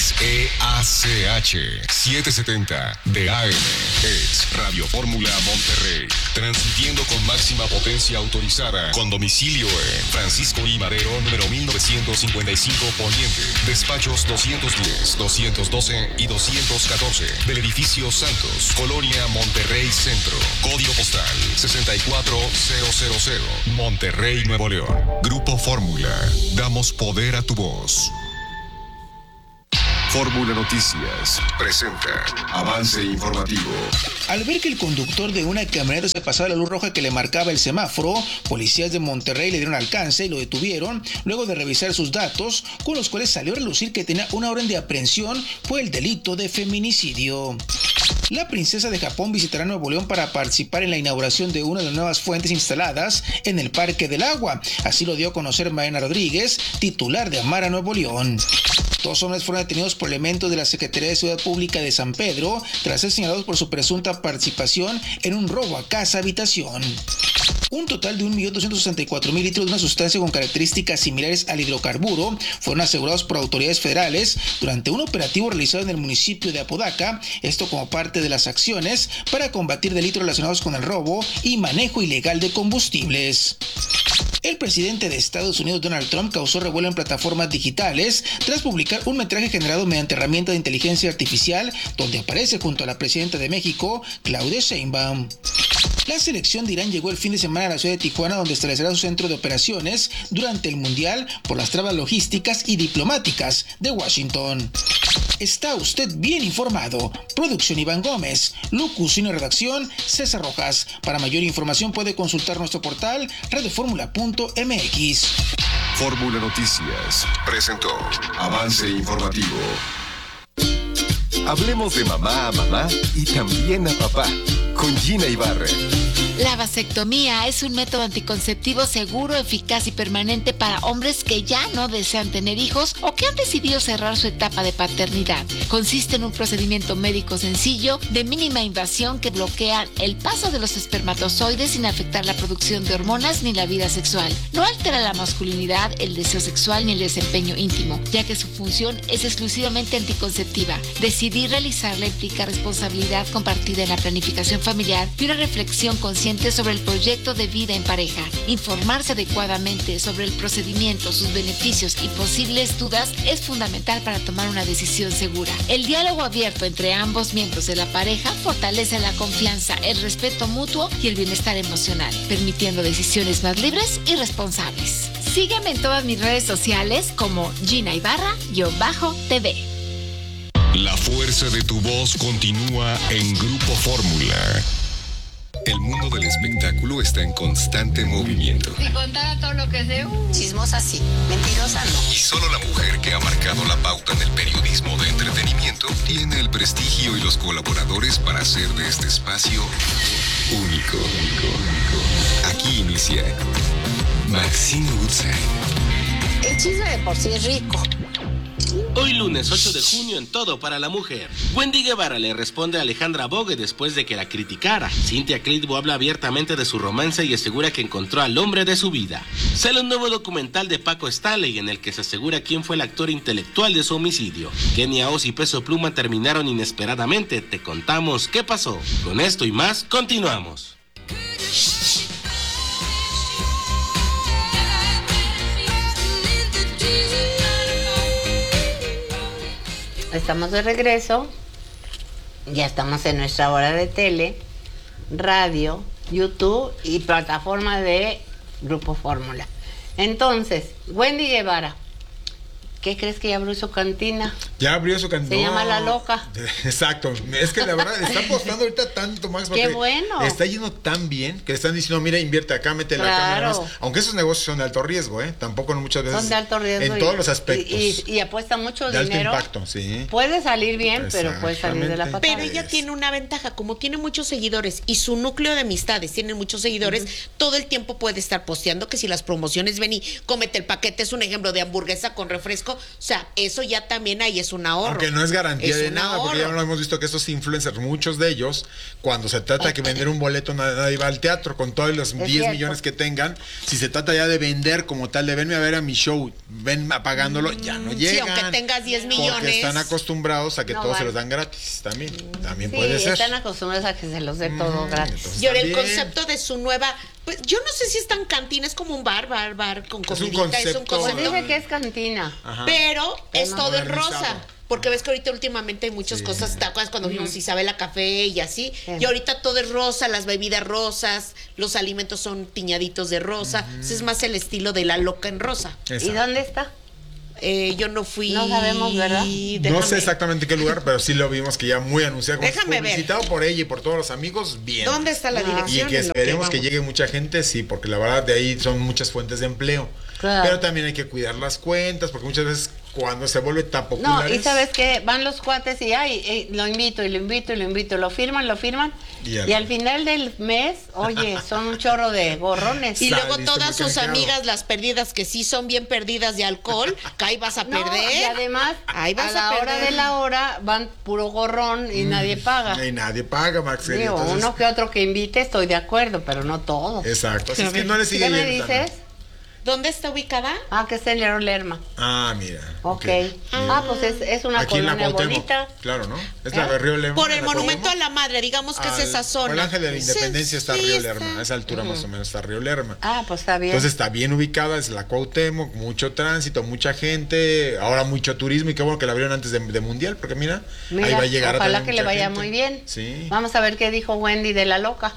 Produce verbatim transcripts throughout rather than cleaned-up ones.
X E A C H setecientos setenta de A M. Es Radio Fórmula Monterrey. Transmitiendo con máxima potencia autorizada. Con domicilio en Francisco I. Madero, número mil novecientos cincuenta y cinco Poniente. Despachos doscientos diez, doscientos doce y doscientos catorce. Del edificio Santos, Colonia Monterrey Centro. Código postal sesenta y cuatro mil. Monterrey, Nuevo León. Grupo Fórmula. Damos poder a tu voz. Fórmula Noticias presenta avance informativo. Al ver que el conductor de una camioneta se pasaba la luz roja que le marcaba el semáforo, policías de Monterrey le dieron alcance y lo detuvieron luego de revisar sus datos, con los cuales salió a relucir que tenía una orden de aprehensión por el delito de feminicidio. La princesa de Japón visitará Nuevo León para participar en la inauguración de una de las nuevas fuentes instaladas en el Parque del Agua. Así lo dio a conocer Mariana Rodríguez, titular de Amara Nuevo León. Dos hombres fueron detenidos por elementos de la Secretaría de Seguridad Pública de San Pedro tras ser señalados por su presunta participación en un robo a casa-habitación. Un total de un millón doscientos sesenta y cuatro mil litros de una sustancia con características similares al hidrocarburo fueron asegurados por autoridades federales durante un operativo realizado en el municipio de Apodaca, esto como parte de las acciones para combatir delitos relacionados con el robo y manejo ilegal de combustibles. El presidente de Estados Unidos, Donald Trump, causó revuelo en plataformas digitales tras publicar un metraje generado mediante herramientas de inteligencia artificial donde aparece junto a la presidenta de México, Claudia Sheinbaum. La selección de Irán llegó el fin de semana a la ciudad de Tijuana, donde establecerá su centro de operaciones durante el Mundial por las trabas logísticas y diplomáticas de Washington. Está usted bien informado. Producción Iván Gómez, locución y redacción César Rojas. Para mayor información puede consultar nuestro portal radio fórmula punto m x. Fórmula Noticias presentó avance informativo. Hablemos de mamá a mamá y también a papá con Gina Ibarra. La vasectomía es un método anticonceptivo seguro, eficaz y permanente para hombres que ya no desean tener hijos o que han decidido cerrar su etapa de paternidad. Consiste en un procedimiento médico sencillo, de mínima invasión, que bloquea el paso de los espermatozoides sin afectar la producción de hormonas ni la vida sexual. No altera la masculinidad, el deseo sexual ni el desempeño íntimo, ya que su función es exclusivamente anticonceptiva. Decidir realizarla implica responsabilidad compartida en la planificación familiar y una reflexión consciente sobre el proyecto de vida en pareja. Informarse adecuadamente sobre el procedimiento, sus beneficios y posibles dudas es fundamental para tomar una decisión segura. El diálogo abierto entre ambos miembros de la pareja fortalece la confianza, el respeto mutuo y el bienestar emocional, permitiendo decisiones más libres y responsables. Sígueme en todas mis redes sociales como Gina Ibarra-T V. La fuerza de tu voz continúa en Grupo Fórmula. El mundo del espectáculo está en constante movimiento. Si contara todo lo que sé, uh, chismosa sí, mentirosa no. Y solo la mujer que ha marcado la pauta en el periodismo de entretenimiento tiene el prestigio y los colaboradores para hacer de este espacio único. único, único. Aquí inicia Maxine Woodside. El chisme de por sí es rico. Hoy lunes ocho de junio en Todo para la Mujer. Wendy Guevara le responde a Alejandra Bogue después de que la criticara. Cynthia Clitbo habla abiertamente de su romance y asegura que encontró al hombre de su vida. Sale un nuevo documental de Paco Stanley en el que se asegura quién fue el actor intelectual de su homicidio. Kenia Oz y Peso Pluma terminaron inesperadamente. Te contamos qué pasó. Con esto y más, continuamos. Estamos de regreso, ya estamos en nuestra hora de tele, radio, YouTube y plataforma de Grupo Fórmula. Entonces, Wendy Guevara, ¿qué crees que ya abrió su cantina? Ya abrió su cantina. Se llama La Loca. Exacto. Es que la verdad está apostando ahorita tanto más. Qué bueno. Está yendo tan bien que le están diciendo, mira, invierte acá, métela claro. acá. Más. Aunque esos negocios son de alto riesgo, ¿eh? Tampoco no muchas veces. Son de alto riesgo. En y, todos los aspectos. Y, y, y apuesta mucho de dinero. De alto impacto, sí. Puede salir bien, pero puede salir de la patada. Pero ella tiene una ventaja, como tiene muchos seguidores y su núcleo de amistades tiene muchos seguidores, uh-huh. todo el tiempo puede estar posteando que si las promociones ven y cómete el paquete, es un ejemplo de hamburguesa con refresco, O sea, eso ya también ahí es un ahorro. Aunque no es garantía es de nada, ahorro. Porque ya lo hemos visto que estos influencers, muchos de ellos, cuando se trata de vender un boleto, nadie va al teatro, con todos los es diez cierto. millones que tengan. Si se trata ya de vender como tal, de venme a ver a mi show, ven apagándolo, mm, ya no llegan. Sí, aunque tengas diez millones. Porque están acostumbrados a que no todos vale. se los dan gratis, también. También sí, puede ser. Están acostumbrados a que se los dé todo mm, gratis. Y ahora el concepto de su nueva, pues yo no sé si es tan cantina, es como un bar, bar, bar con comidita, es un concepto. Pues dice que es cantina. Ajá. Pero Pero es todo en rosa. Porque ves que ahorita últimamente hay muchas sí. cosas, ¿te acuerdas cuando vimos mm. Isabela Café y así? Sí. Y ahorita todo es rosa, las bebidas rosas, los alimentos son tiñaditos de rosa. Mm. Ese es más el estilo de La Loca en rosa. Exacto. ¿Y dónde está? Eh, yo no fui. No sabemos, ¿verdad? Déjame. No sé exactamente qué lugar, pero sí lo vimos que ya muy anunciado. Déjame publicitado ver. por ella y por todos los amigos, bien. ¿Dónde está la dirección? Y que esperemos que, que llegue mucha gente, sí, porque la verdad de ahí son muchas fuentes de empleo. Claro. Pero también hay que cuidar las cuentas, porque muchas veces cuando se vuelve tan popular. No, y sabes que van los cuates y ay, eh, lo invito y lo invito y lo invito, lo firman, lo firman. Y, y al final del mes, oye, son un chorro de gorrones. Y luego todas sus canjeado. amigas, las perdidas, que sí son bien perdidas de alcohol, que ahí vas a no, perder. Y además, ahí vas a la a hora de la hora van puro gorrón y mm, nadie paga. Y nadie paga, Max. Digo, entonces... uno que otro que invite, estoy de acuerdo, pero no todos. Exacto, así es que no le sigue ¿Qué me dices? ¿Dónde está ubicada? Ah, que está en León Lerma. Ah, mira. Ok. okay. Ah, pues es, es una aquí colonia bonita. Claro, ¿no? Es la de Río Lerma. Por el Monumento a la Madre, digamos que Al, es esa zona. Por el Ángel de la Independencia sí, está sí, Río está. Lerma. A esa altura uh-huh. más o menos está Río Lerma. Ah, pues está bien. Entonces está bien ubicada, es la Cuauhtémoc, mucho tránsito, mucha gente, ahora mucho turismo y qué bueno que la abrieron antes de, de Mundial, porque mira, mira, ahí va a llegar ojalá a que le vaya gente. muy bien. Sí. Vamos a ver qué dijo Wendy de La Loca.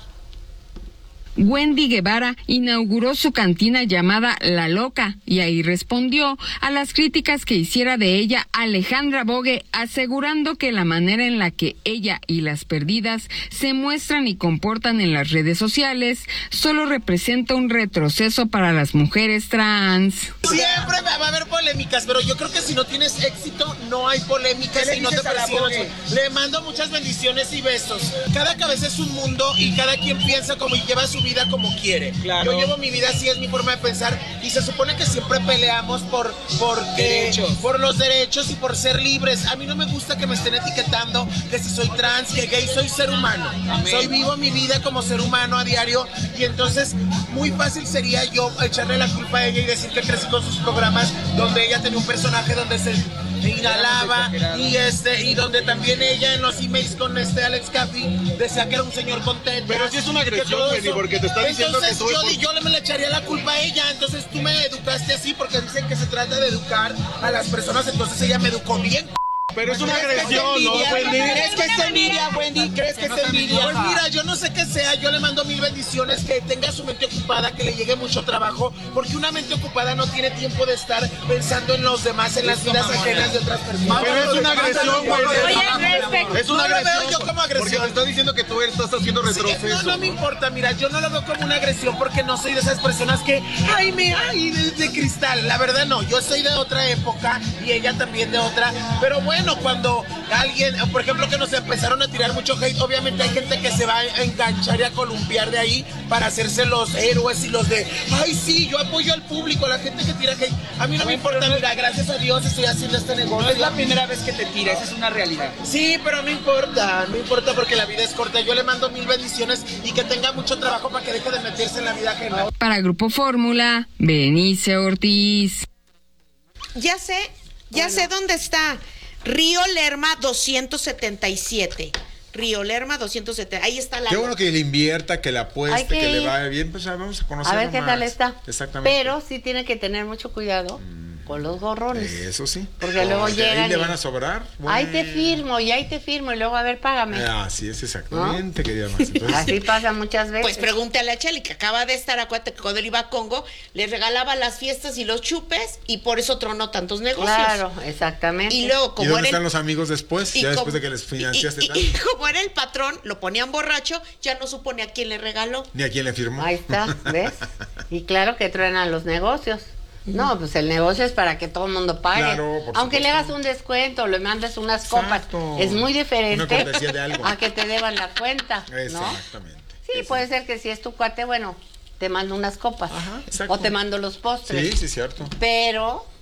Wendy Guevara inauguró su cantina llamada La Loca y ahí respondió a las críticas que hiciera de ella Alejandra Bogue, asegurando que la manera en la que ella y las perdidas se muestran y comportan en las redes sociales solo representa un retroceso para las mujeres trans. Siempre va a haber polémicas, pero yo creo que si no tienes éxito no hay polémicas y no te presionas. Le mando muchas bendiciones y besos. Cada cabeza es un mundo y cada quien piensa como y lleva su vida como quiere. Claro. Yo llevo mi vida así, es mi forma de pensar y se supone que siempre peleamos por por derechos, por los derechos y por ser libres. A mí no me gusta que me estén etiquetando que si soy trans, que gay, soy ser humano. Amén. Soy vivo mi vida como ser humano a diario y entonces muy fácil sería yo echarle la culpa a ella y decir que crecí con sus programas donde ella tenía un personaje donde se inhalaba y este y donde también ella en los emails con este Alex Caffey decía que era un señor con tetas. Pero si es una agresión, Wendy, porque te está diciendo entonces, que tú yo, yo le me le echaría la culpa a ella, entonces tú me educaste así porque dicen que se trata de educar a las personas, entonces ella me educó bien. Pero es una agresión, ¿no, Wendy? ¿Crees que es envidia, Wendy? ¿Crees que es envidia? Pues mira, yo no sé qué sea, yo le mando mil bendiciones, que tenga su mente ocupada, que le llegue mucho trabajo, porque una mente ocupada no tiene tiempo de estar pensando en los demás, en las vidas ajenas de otras personas. Pero es una agresión, Wendy. Es una agresión. No lo veo yo como agresión. Porque te está diciendo que tú estás haciendo retroceso. Sí, no, no me importa, mira, yo no lo veo como una agresión porque no soy de esas personas que, ay, me, ay, de, de cristal. La verdad no, yo soy de otra época y ella también de otra, pero bueno. Bueno, cuando alguien, por ejemplo, que nos empezaron a tirar mucho hate, obviamente hay gente que se va a enganchar y a columpiar de ahí para hacerse los héroes y los de, ay, sí, yo apoyo al público, a la gente que tira hate. A mí no me importa, mira, gracias a Dios estoy haciendo este negocio. No es la primera vez que te tira, esa es una realidad. Sí, pero no importa, no importa porque la vida es corta. Yo le mando mil bendiciones y que tenga mucho trabajo para que deje de meterse en la vida ajena. Para Grupo Fórmula, Benice Ortiz. Ya sé, ya bueno. sé dónde está. Río Lerma doscientos setenta y siete. Río Lerma doscientos setenta. Ahí está la. Qué bueno que le invierta, que le apueste, que, que le vaya bien. Pues vamos a conocer. A ver qué más. tal está. Exactamente. Pero sí tiene que tener mucho cuidado. Mm. Con los gorrones. Eso sí. Porque luego llegan. Ahí le van a sobrar. Bueno. Ahí te firmo y ahí te firmo y luego a ver, págame. Ah, sí, es exactamente, ¿no? Querida Max. Entonces... Así pasa muchas veces. Pues pregúntale a Cheli, que acaba de estar, acuérdate que cuando él iba a Congo, le regalaba las fiestas y los chupes y por eso tronó tantos negocios. Claro, exactamente. Y luego, como ¿Y dónde era están el... los amigos después? Ya como... después de que les financiaste y, y, tanto. Y, y como era el patrón, lo ponían borracho, ya no supone a quién le regaló. Ni a quién le firmó. Ahí está, ¿ves? Y claro que truenan los negocios. No, pues el negocio es para que todo el mundo pague. Claro, por aunque supuesto. le hagas un descuento, le mandes unas copas, exacto. Es muy diferente de algo. a que te deban la cuenta, ¿no? Exactamente. Sí, Exacto. Puede ser que si es tu cuate, bueno, te mando unas copas. Ajá, exacto. O te mando los postres. Sí, sí, cierto. Pero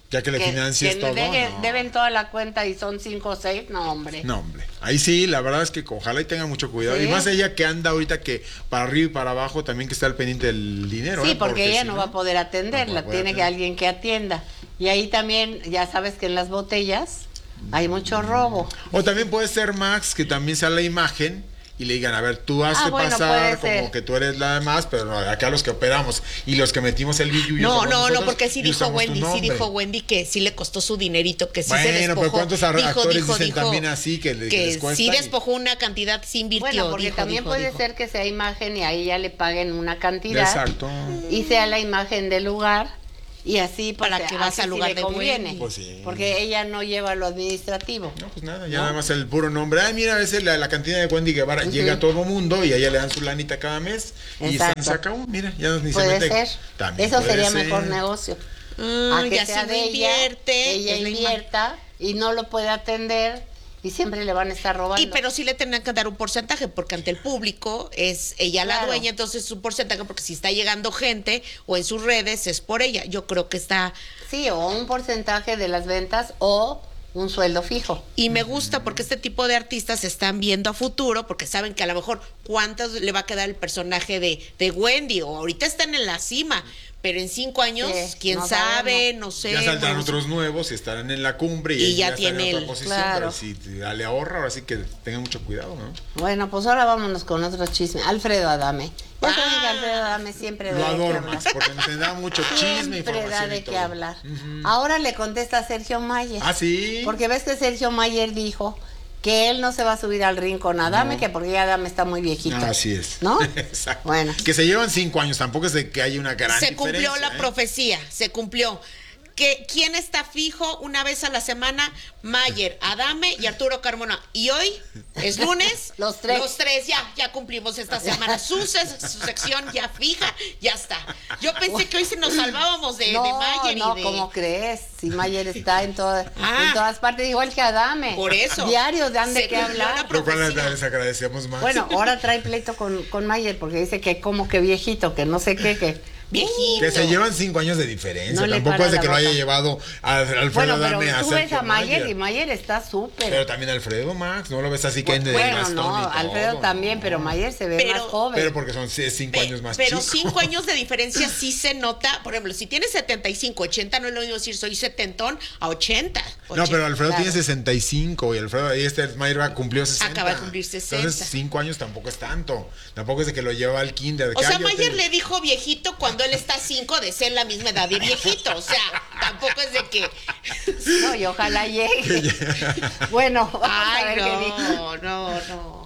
Ya que le financies que todo. Deje, no. Deben toda la cuenta y son cinco o seis, no, hombre. No, hombre. Ahí sí, la verdad es que ojalá y tenga mucho cuidado. Sí. Y más ella que anda ahorita que para arriba y para abajo también que está al pendiente del dinero. Sí, ¿eh? porque, porque ella si no no va a poder atenderla, no puede tiene que atender. alguien que atienda. Y ahí también, ya sabes que en las botellas hay mucho robo. O también puede ser Max, que también sea la imagen y le digan, a ver, tú hazte Ah, bueno, pasar puede como ser. que tú eres la demás, pero no, acá los que operamos y los que metimos el billuyo No, somos no, nosotros no, porque sí y dijo usamos tu Wendy, sí nombre. dijo Wendy que sí le costó su dinerito, que sí Bueno, se despojó. pero ¿cuántos ar- dijo, actores dijo, dicen dijo también así que le- que que les cuesta sí y- despojó una cantidad, sí invirtió. Bueno, porque dijo, también dijo, puede dijo. ser que sea imagen y ahí ya le paguen una cantidad. Exacto. Y sea la imagen del lugar y así pues, Para que vas así al sí lugar le de conviene. Wendy. Pues sí. Porque ella no lleva lo administrativo. No, pues nada, ya nada más el puro nombre. Ay, mira, a veces la, la cantina de Wendy Guevara Ujú. llega a todo mundo y a ella le dan su lanita cada mes y Exacto. se, se acabó. Mira, ya ni se Puede mete. ser. También Eso puede sería ser. mejor negocio. Mm, A que ya sea si no de ella, invierte, ella es la imagen. invierta y no lo puede atender y siempre le van a estar robando. Y pero sí le tendrán que dar un porcentaje, porque ante el público es ella la Claro. dueña, entonces es un porcentaje, porque si está llegando gente o en sus redes es por ella. Yo creo que está... Sí, o un porcentaje de las ventas o un sueldo fijo. Y me gusta porque este tipo de artistas se están viendo a futuro, porque saben que a lo mejor cuántas le va a quedar el personaje de, de Wendy, o ahorita están en la cima, pero en cinco años, Sí, quién no sabe, sabemos. no sé. Ya saldrán no- otros nuevos y estarán en la cumbre y, Y ya ya, están tiene en otra el- posición, claro. pero si te- le ahorra, ahora sí que tengan mucho cuidado, ¿no? Bueno, pues ahora vámonos con otro chisme. Alfredo Adame. Ya sabes que Alfredo Adame siempre Lo da de qué adoro, hablar. Max, porque nos da mucho chisme, Siempre da información de y qué todo. hablar. Ahora le contesta a Sergio Mayer. ¿Ah, sí? Porque ves que Sergio Mayer dijo que él no se va a subir al ring con Adame, No. que porque ya Adame está muy viejito. Ah, así es. ¿No? Exacto. Bueno. Que se llevan cinco años, tampoco es de que haya una gran Se cumplió diferencia, la ¿eh? profecía, se cumplió. Que, ¿Quién está fijo una vez a la semana? Mayer, Adame y Arturo Carmona. Y hoy es lunes. Los tres. Los tres, ya, ya cumplimos esta semana. Su, se- su sección ya fija, ya está. Yo pensé que hoy se nos salvábamos de, no, de Mayer no, y de... ¿cómo crees? Si Mayer está en, todas Ah. en todas partes, igual que Adame. Por eso. Diarios dan de Se qué cumplió hablar. la Lo cual profecía. les agradecemos más. Bueno, ahora trae pleito con, con Mayer porque dice que como que viejito, que no sé qué, que... Viejito. Que se llevan cinco años de diferencia. No le Tampoco para es de la que lo haya boca. llevado a Alfredo Bueno, Adame pero a tú ves Sergio a Mayer y Mayer. Mayer está súper. Pero también Alfredo, Max, no lo ves así que en de Bueno, bastón no, y todo, Alfredo también, pero Mayer se ve Pero- más joven. Pero porque son sí, cinco Pe- años más Pero chicos. cinco años de diferencia sí se nota. Por ejemplo, si tienes setenta y cinco, ochenta, no es lo mismo decir soy setentón a ochenta. No, pero Alfredo claro. tiene sesenta y cinco y Alfredo, y este Mayer va cumplió sesenta. Acaba de cumplir sesenta. Entonces, cinco años tampoco es tanto. Tampoco es de que lo lleva al kinder. de O que, sea, "Ay, yo Mayer te-". le dijo viejito cuando él está cinco de ser la misma edad de viejito. O sea, tampoco es de que. No, y ojalá llegue. Bueno, vamos a Ay, ver qué dijo. no, no, no.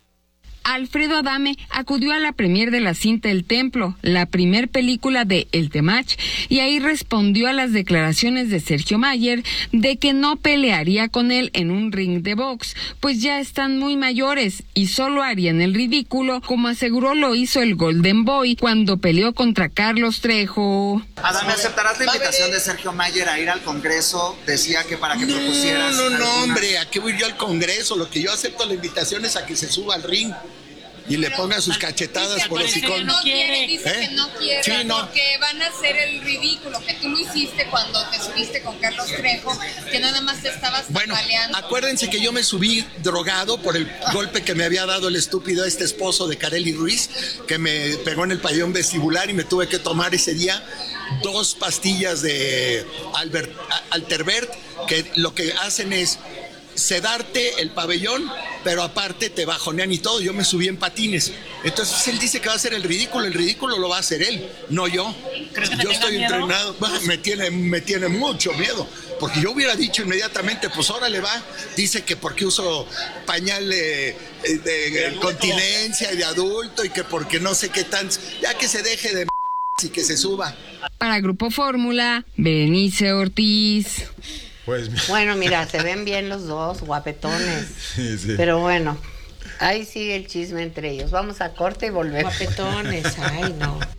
Alfredo Adame acudió a la premier de la cinta El Templo, la primer película de El Temach, y ahí respondió a las declaraciones de Sergio Mayer de que no pelearía con él en un ring de box, pues ya están muy mayores y solo harían el ridículo, como aseguró lo hizo el Golden Boy cuando peleó contra Carlos Trejo. Adame, ¿aceptarás la invitación de Sergio Mayer a ir al Congreso? Decía que para que No, propusieras... no, no, alguna- hombre, ¿a qué voy yo al Congreso? Lo que yo acepto la invitación es a que se suba al ring y le ponga sus cachetadas por hocicón. No quiere, dice ¿Eh? que no quiere, Sí, no. porque van a hacer el ridículo, que tú lo hiciste cuando te subiste con Carlos Trejo, que nada más te estabas Bueno, tambaleando. acuérdense que yo me subí drogado por el golpe que me había dado el estúpido este esposo de Kareli Ruiz, que me pegó en el pabellón vestibular y me tuve que tomar ese día dos pastillas de Albert, Alterbert, que lo que hacen es sedarte el pabellón, pero aparte te bajonean y todo. Yo me subí en patines. Entonces él dice que va a hacer el ridículo. El ridículo lo va a hacer él, no yo. Yo estoy entrenado. Bueno, me tiene, me tiene mucho miedo. Porque yo hubiera dicho inmediatamente, pues órale va. Dice que porque uso pañal de, de, de continencia y de adulto y que porque no sé qué tan... Ya que se deje de... y que se suba. Para Grupo Fórmula, Berenice Ortiz. Pues, Bueno, mira, se ven bien los dos, guapetones. sí, sí. Pero bueno, ahí sigue el chisme entre ellos. Vamos a corte y volvemos. Guapetones, ay, no.